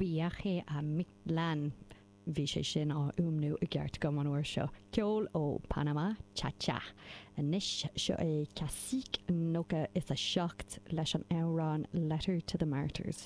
Riaché a Mictlan bhí sé sin á umnú I gceart go an uair seo. Ceol ó Panama, Cha-Cha. Anis seo é Cacique Nóga is a seacht leis an amhrán Letter to the Martyrs.